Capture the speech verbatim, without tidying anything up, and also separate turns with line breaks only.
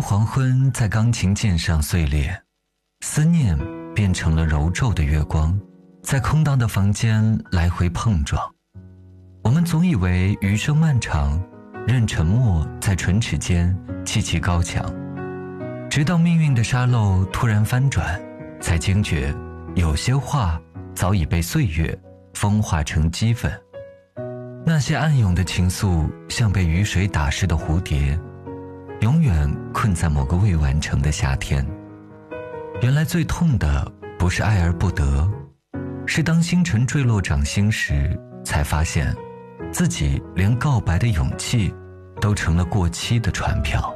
黄昏在钢琴键上碎裂，思念变成了柔皱的月光，在空荡的房间来回碰撞。我们总以为余生漫长，任沉默在唇齿间砌起高墙，直到命运的沙漏突然翻转，才惊觉有些话早已被岁月风化成齑粉。那些暗涌的情愫，像被雨水打湿的蝴蝶，永远困在某个未完成的夏天。原来最痛的不是爱而不得，是当星辰坠落掌心时，才发现自己连告白的勇气都成了过期的船票。